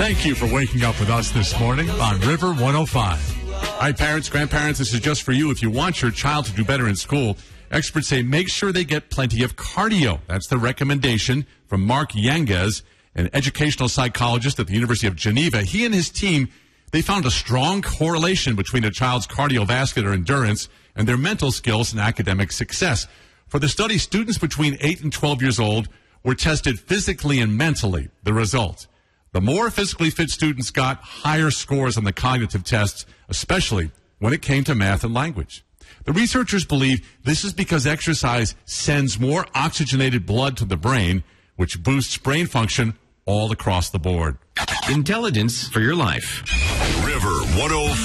Thank you for waking up with us this morning on River 105. All right, parents, grandparents, this is just for you. If you want your child to do better in school, experts say make sure they get plenty of cardio. That's the recommendation from Mark Yanges, an educational psychologist at the University of Geneva. He and his team, they found a strong correlation between a child's cardiovascular endurance and their mental skills and academic success. For the study, students between 8 and 12 years old were tested physically and mentally. The result: the more physically fit students got higher scores on the cognitive tests, especially when it came to math and language. The researchers believe this is because exercise sends more oxygenated blood to the brain, which boosts brain function all across the board. Intelligence for your life. River 105.